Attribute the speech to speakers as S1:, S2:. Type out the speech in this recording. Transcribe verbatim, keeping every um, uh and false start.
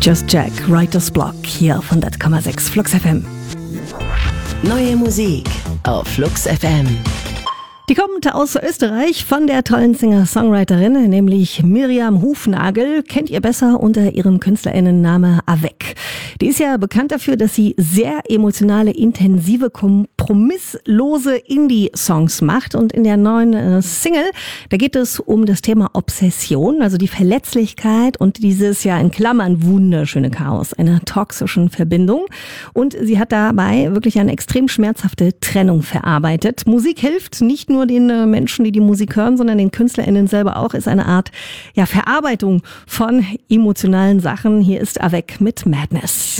S1: Just Jack, Writer's Block hier auf hundert Komma sechs Flux F M.
S2: Neue Musik auf Flux F M.
S1: Die kommt aus Österreich von der tollen Singer-Songwriterin, nämlich Miriam Hufnagel. Kennt ihr besser unter ihrem KünstlerInnenname Avec. Die ist ja bekannt dafür, dass sie sehr emotionale, intensive, kompromisslose Indie-Songs macht. Und in der neuen äh, Single, da geht es um das Thema Obsession, also die Verletzlichkeit und dieses ja in Klammern wunderschöne Chaos einer toxischen Verbindung. Und sie hat dabei wirklich eine extrem schmerzhafte Trennung verarbeitet. Musik hilft nicht nur den äh, Menschen, die die Musik hören, sondern den KünstlerInnen selber auch, ist eine Art ja, Verarbeitung von emotionalen Sachen. Hier ist Avec mit Madness.